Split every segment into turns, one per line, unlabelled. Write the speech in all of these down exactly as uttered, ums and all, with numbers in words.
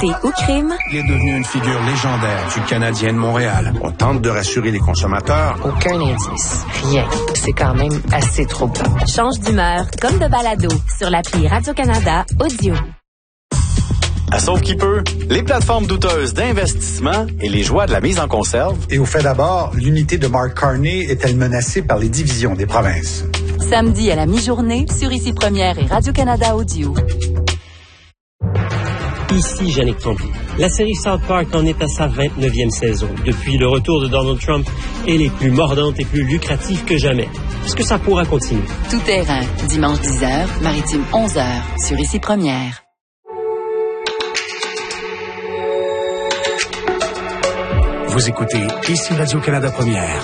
Vérité ou crime?
Il est devenu une figure légendaire du Canadien de Montréal. On tente de rassurer les consommateurs.
Aucun indice. Rien. C'est quand même assez troublant.
Change d'humeur comme de balado sur l'appli Radio-Canada Audio.
À Sauve qui peut, les plateformes douteuses d'investissement et les joies de la mise en conserve.
Et au fait d'abord, l'unité de Mark Carney est-elle menacée par les divisions des provinces?
Samedi à la mi-journée sur Ici Première et Radio-Canada Audio.
Ici Jannick Tremblay. La série South Park en est à sa vingt-neuvième saison. Depuis le retour de Donald Trump, elle est plus mordante et plus lucrative que jamais. Est-ce que ça pourra continuer?
Tout terrain, dimanche dix heures, maritime onze heures, sur Ici Première.
Vous écoutez Ici Radio-Canada Première.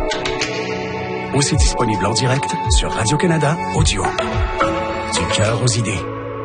Aussi disponible en direct sur Radio-Canada Audio. Du cœur aux idées.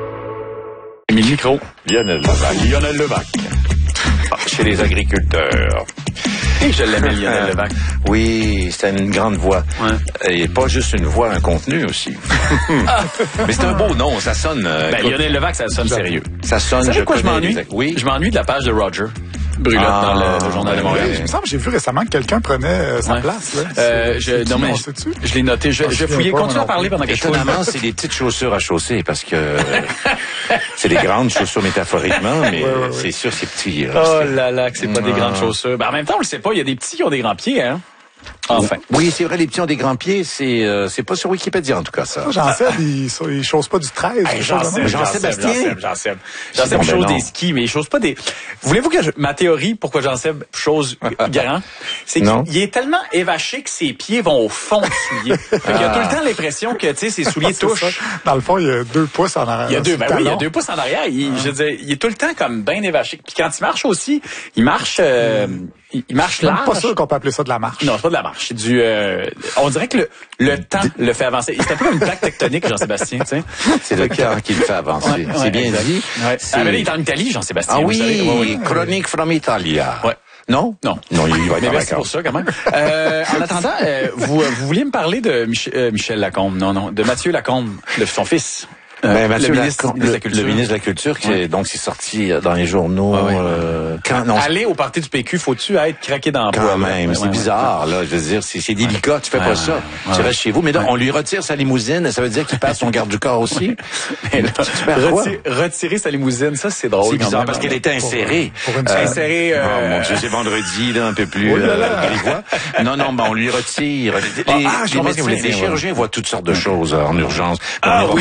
Le micro, Lionel Levac. Lionel Levac. Ah, chez les agriculteurs.
Et je l'aimais, Lionel Levac.
Oui, c'était une grande voix. Ouais. Et pas juste une voix, un contenu aussi. Mais c'est un beau nom, ça sonne... Euh,
ben, Lionel Levac, ça sonne sérieux.
Ça sonne...
Vous savez
je
quoi je m'ennuie?
Les... Oui.
Je m'ennuie de la page de Roger Brulotte ah, dans le, le Journal de Montréal.
Il me semble que j'ai vu récemment que quelqu'un prenait euh, sa ouais. place. Là.
Euh, je, non, mais je, je l'ai noté. Je, je fouillais. Continue à parler pendant que je fouille.
Étonnamment, c'est des petites chaussures à chausser parce que c'est des grandes chaussures métaphoriquement, mais ouais, ouais, ouais. c'est sûr, c'est petit. Là,
oh là là, que c'est pas ah. des grandes chaussures. Ben, en même temps, on le sait pas. Il y a des petits qui ont des grands pieds, hein. Enfin.
Oui, c'est vrai, les petits ont des grands pieds, c'est euh, c'est pas sur Wikipédia en tout cas ça.
Jean-Seb, il, il chausse pas du treize.
Hey, Jean-Seb, Jean-Sébastien. Jean-Seb, Jean-Seb chausse des skis, mais il chausse pas des... Voulez-vous que je... Ma théorie, pourquoi Jean-Seb chausse grand, c'est qu'il est tellement évaché que ses pieds vont au fond du soulier. Fait qu'il a tout le temps l'impression que, tu sais, ses souliers touchent.
Dans le fond, il y a deux pouces en arrière.
Il y a deux, ben oui, il y a deux pouces en arrière. Il, ah. Je veux dire, il est tout le temps comme bien évaché. Puis quand il marche aussi, il marche... Euh, mm. Il, il marche large.
Je suis pas sûr qu'on peut appeler ça de la marche.
Non, c'est pas de la marche. C'est du. Euh, on dirait que le, le temps le fait avancer. C'est un peu comme une plaque tectonique, Jean-Sébastien. Tu sais.
C'est le cœur qui le fait avancer. Ouais, c'est ouais, bien exact. Dit.
Ouais. Ah, mais là, il est en Italie, Jean-Sébastien.
Ah oui, oui, oui. Chronique from Italia.
Ouais.
Non,
non,
non. Il va être
mais
en
merci pour ça quand même. Euh, en attendant, euh, vous, vous vouliez me parler de Mich- euh, Michel Lacombe, non, non, de Mathieu Lacombe, de son fils.
Euh, ben, Mathieu,
le, ministre,
le,
de la Culture.
le ministre de la Culture, qui ouais. est, donc c'est sorti dans les journaux. Ah, ouais. euh,
quand, non, aller au parti du P Q, faut-tu être craqué dans le
bois? Quand même, ouais, c'est ouais, bizarre, ouais. là. Je veux dire, c'est, c'est délicat. Ouais. Tu fais ouais, pas ouais, ça. Ouais. Tu restes chez vous. Mais là, ouais. on lui retire sa limousine. Ça veut dire qu'il passe son garde du corps aussi.
Mais là, retirer, retirer sa limousine, ça c'est drôle.
C'est bizarre parce qu'elle était insérée.
Pour, pour une euh, insérée. Euh...
Oh mon Dieu, c'est vendredi, là, un peu plus grivois. Non, non, ben on lui retire. Les chirurgiens voient toutes sortes de choses en urgence.
Ah oui.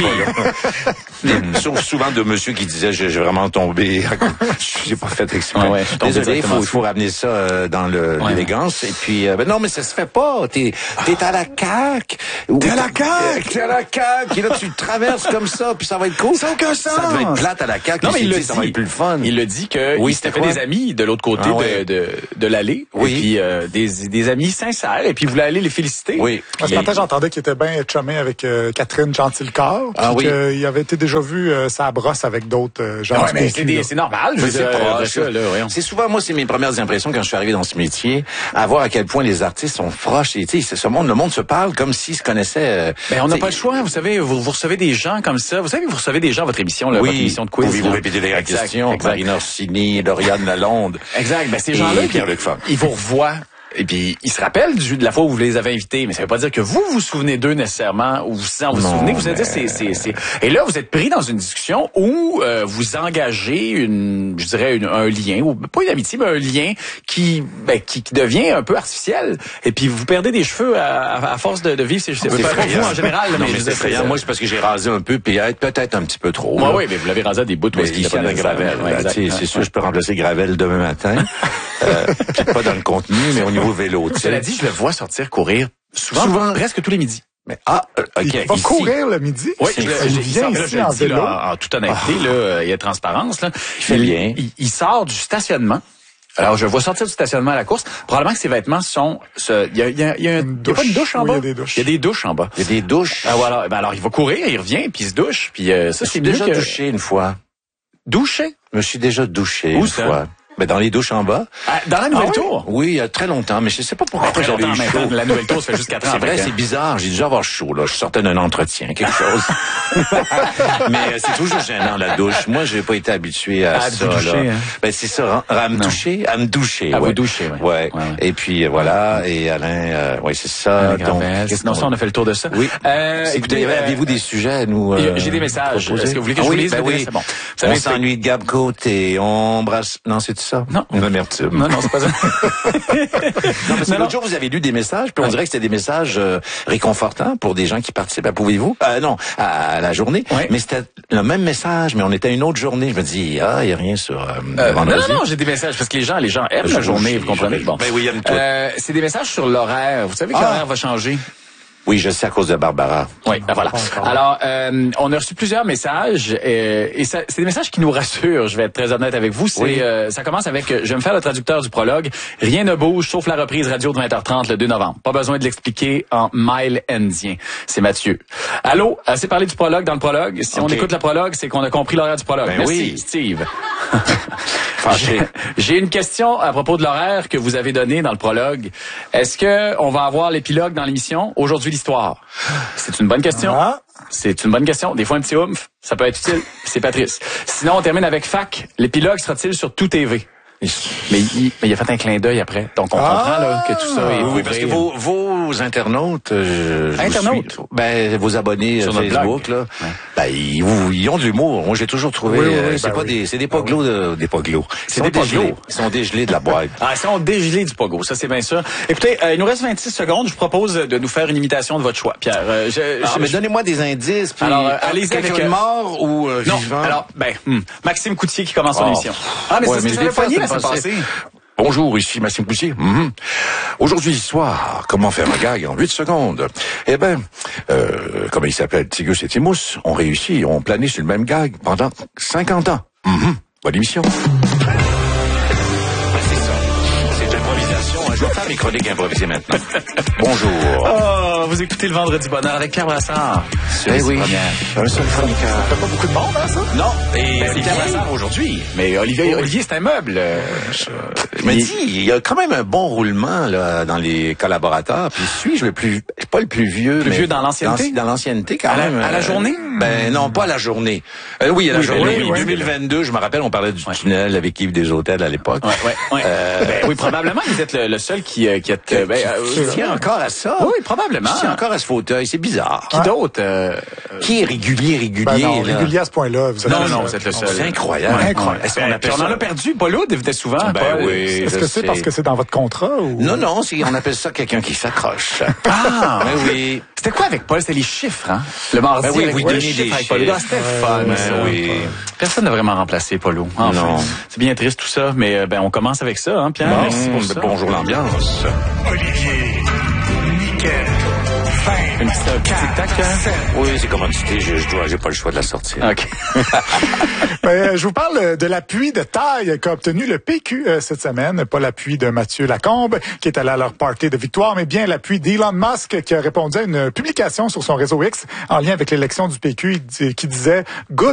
Sauf souvent de monsieur qui disait j'ai, j'ai vraiment tombé. J'ai pas fait exprès. Ouais, ouais, désolé, il faut, faut ramener ça euh, dans le, ouais. l'élégance. Et puis, euh, ben non, mais ça se fait pas. T'es, t'es à la C A Q.
T'es à la C A Q.
T'es à la C A Q. Et là, tu traverses comme ça, puis ça va être cool.
Ça n'a aucun sens.
Ça devait être plate à la C A Q.
Non, mais il le
dit,
dit.
Ça va être plus le fun.
Il le dit que
oui,
il s'était fait des amis de l'autre côté ah, ouais. de, de, de l'allée.
Oui.
Et puis, euh, des, des amis sincères. Et puis, il voulait aller les féliciter.
Oui.
Ce matin, j'entendais qu'il était bien chumé avec euh, Catherine Gentilcorps.
Ah oui.
qu'il avait été déjà vu euh, sa brosse avec d'autres euh, gens.
Ouais, mais c'est, des, c'est normal. Je
c'est, euh, ça, là, c'est souvent, moi, c'est mes premières impressions quand je suis arrivé dans ce métier, à voir à quel point les artistes sont proches. Et tu sais, ce monde, le monde se parle comme s'ils se connaissaient. Euh,
ben, on n'a pas le choix. Vous savez, vous, vous recevez des gens comme ça. Vous savez, vous recevez des gens à votre émission, là,
oui,
votre émission de quiz.
Oui, vous répétez les questions. Marina Orsini, Lauriane Lalonde.
Exact. Ben, ces gens-là,
Pierre-Luc Funk.
Ils vous revoient. Et puis, ils se rappellent du, de la fois où vous les avez invités, mais ça veut pas dire que vous vous souvenez d'eux nécessairement, ou vous vous non, souvenez, vous allez dire, c'est, c'est, c'est... Et là, vous êtes pris dans une discussion où euh, vous engagez une, je dirais, une, un lien, ou pas une amitié, mais un lien qui, ben, qui, qui devient un peu artificiel. Et puis, vous perdez des cheveux à, à force de, de vivre ces cheveux. C'est pas vous en général,
non,
mais,
mais
je
c'est effrayant. Moi, c'est parce que j'ai rasé un peu, puis peut-être un petit peu trop.
Moi, oui, mais vous l'avez rasé à des bouts où
il y a la Gravel. Ouais, ben, c'est sûr, je peux remplacer Gravel demain matin. euh, peut-être pas dans le contenu, mais au niveau vélo.
Cela dit, je le vois sortir courir souvent, souvent presque tous les midis.
Mais ah, euh, ok.
Il va
ici.
courir le midi.
Oui, je,
il
je,
vient
je,
ici
je,
en
dis,
vélo.
Là, en toute honnêteté,
ah.
là, il y a transparence. Là.
Il fait bien.
Il, il sort du stationnement. Alors, je vois sortir du stationnement à la course. Probablement que ses vêtements sont... Ce, il y a, il y a, il y a, il y a pas une douche en
oui,
bas?
Il y a des douches.
Il y a des douches en bas.
Il y a des douches.
Ah voilà. Ben alors, il va courir, il revient, puis il se douche. Puis euh, ça,
je
c'est
déjà
que...
douché une fois.
Douché?
Je me suis déjà douché
Où
une
ça?
fois. Ben, dans les douches en bas.
Ah, dans la nouvelle
ah,
tour?
Oui, il y a très longtemps, mais je sais pas pourquoi
ah,
j'avais eu chaud.
La nouvelle tour, ça fait juste quatre ans.
C'est vrai, c'est bizarre. J'ai dû avoir chaud, là. Je sortais d'un entretien, quelque chose. Mais euh, c'est toujours gênant, la douche. Moi, j'ai pas été habitué à, à ça, doucher, là. Hein. Ben, c'est ça, à, à me toucher, à me doucher.
À
ouais.
vous doucher, oui.
Ouais. ouais. Et puis, voilà. Et Alain, euh, oui, c'est ça.
Alain donc, sinon, ça, on a fait le tour de ça.
Oui.
Euh,
écoutez, euh, avez-vous des sujets à nous, euh,
j'ai des messages. Est-ce que vous voulez que je
ah,
vous
oui,
lise?
Ben oui.
C'est bon.
On s'ennuie de Gab Côté, on brasse, non, c'est tout ça?
Non.
Une amertume.
Non, non, c'est pas ça.
Non, parce que l'autre jour, vous avez lu des messages, puis on dirait que c'était des messages euh, réconfortants pour des gens qui participent à Pouvez-vous? Euh, non, à, à la journée.
Ouais.
Mais c'était le même message, mais on était à une autre journée. Je me dis, ah, il n'y a rien sur euh, euh, vendredi.
Non, non, j'ai des messages, parce que les gens, les gens aiment
je
la journée,
je,
vous comprenez?
Je,
bon.
Ben oui, il aime tout.
Euh, c'est des messages sur l'horaire. Vous savez que ah. l'horaire va changer?
Oui, je sais à cause de Barbara.
Oui, ben voilà. Alors, euh, on a reçu plusieurs messages euh, et ça, c'est des messages qui nous rassurent. Je vais être très honnête avec vous. C'est, oui. euh, ça commence avec euh, je vais me faire le traducteur du prologue. Rien ne bouge sauf la reprise radio de vingt heures trente le deux novembre. Pas besoin de l'expliquer en mile indien. C'est Mathieu. Allô, assez parlé du prologue dans le prologue. Si okay. on écoute le prologue, c'est qu'on a compris l'horaire du prologue.
Ben
Merci,
oui.
Steve. J'ai, j'ai une question à propos de l'horaire que vous avez donné dans le prologue. Est-ce que on va avoir l'épilogue dans l'émission aujourd'hui l'histoire? C'est une bonne question. Ah. C'est une bonne question. Des fois un petit oomph, ça peut être utile. C'est Patrice. Sinon on termine avec Fac. L'épilogue sera-t-il sur Tout T V? Mais il, mais il a fait un clin d'œil après. Donc, on ah, comprend là, que tout ça est...
Oui, parce que vos, vos internautes... Euh,
internautes?
Suis, ben, vos abonnés sur Facebook, là, ouais. ben, ils, ils ont de l'humour. Moi, j'ai toujours trouvé... Oui, oui, euh, c'est ben pas oui. des... C'est des poglos de... Des poglos.
C'est des poglos.
Ils sont dégelés de la boîte.
Ah, ils sont dégelés du pogo. Ça, c'est bien sûr. Écoutez, euh, il nous reste vingt-six secondes. Je vous propose de nous faire une imitation de votre choix, Pierre. Euh, je,
ah,
je,
mais
je...
donnez-moi des indices. Puis
alors, euh, allez-y avec...
Quelqu'un mort ou euh,
non,
vivant?
alors, ben, hmm, Maxime Coutier qui commence son oh. émission. Ah, mais ouais, c'est ce que j'avais poigné la semaine passée.
Bonjour, ici Maxime Coutier. Mm-hmm. Aujourd'hui, histoire, comment faire un gag en huit secondes. Eh ben, euh, comme il s'appelle Tigus et Timus, on réussit, on planait sur le même gag pendant cinquante ans. Mm-hmm. Bonne émission.
Je vais faire mes chroniques improvisées maintenant. Bonjour.
Oh, vous écoutez le Vendredi Bonheur avec Pierre Brassard.
Eh oui. Un seul chroniqueur.
Ça fait pas beaucoup de monde, hein, ça? Non. Et ben, c'est Pierre Brassard aujourd'hui. Mais Olivier, oh. Olivier, c'est un meuble. Euh,
je me dis, il y a quand même un bon roulement, là, dans les collaborateurs. Puis suis-je le plus, pas le plus vieux,
plus
mais.
vieux dans l'ancienneté?
Dans, dans l'ancienneté, quand
à
même.
La, à la journée?
Ben, non, pas à la journée. Euh, oui, à la oui, journée. Oui,
oui,
deux mille vingt-deux, je me rappelle, on parlait du ouais. tunnel avec Yves Desautels à l'époque.
Ouais, ouais, ouais. Euh, ben, oui, probablement, vous êtes le, le seul qui, qui a,
euh, ben, qui euh, tient encore à ça.
Oui, probablement.
Qui tient encore à ce fauteuil. C'est bizarre.
Qui d'autre? Euh,
qui est régulier, régulier?
Ben non,
là?
régulier à ce point-là. Vous
non, non, vous êtes le seul.
C'est incroyable.
Ouais, incroyable. Est-ce qu'on appelle on ça? en a perdu. Paul Aude venait souvent.
Ben
Paul.
oui.
Est-ce que c'est parce que c'est dans votre contrat ou?
Non, non, c'est, on appelle ça quelqu'un qui s'accroche.
Ah!
Ben oui.
C'était quoi avec Paul? C'était les chiffres, hein? Le mardi.
Ben oui, vous donnez des
chiffres.
chiffres.
Avec Paul. C'était ouais, fun,
ben
ça.
Oui.
Personne n'a vraiment remplacé Paulo. Enfin, non. C'est bien triste tout ça, mais ben on commence avec ça, hein, Pierre?
Bon,
merci pour
ben,
ça.
Bonjour l'ambiance.
Olivier, nickel.
Une petite tic-tac, hein?
Oui, c'est commodité, je, je dois, j'ai pas le choix de la sortir.
OK.
ben, je vous parle de l'appui de taille qu'a obtenu le P Q euh, cette semaine. Pas l'appui de Mathieu Lacombe, qui est allé à leur party de victoire, mais bien l'appui d'Elon Musk, qui a répondu à une publication sur son réseau X en lien avec l'élection du P Q, qui disait « Good